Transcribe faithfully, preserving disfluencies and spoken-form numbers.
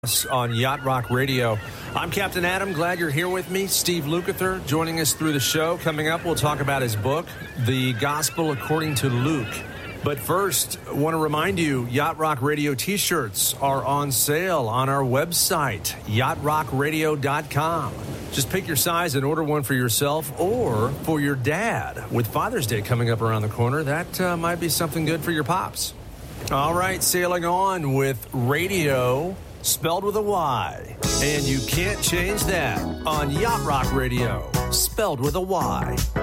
On Yacht Rock Radio. I'm Captain Adam. Glad you're here with me. Steve Lukather joining us through the show. Coming up, we'll talk about his book, The Gospel According to Luke. But first, I want to remind you, Yacht Rock Radio t-shirts are on sale on our website, yacht rock radio dot com. Just pick your size and order one for yourself or for your dad. With Father's Day coming up around the corner, that uh, might be something good for your pops. All right, sailing on with radio, spelled with a Y. And you can't change that on Yacht Rock Radio, spelled with a Y.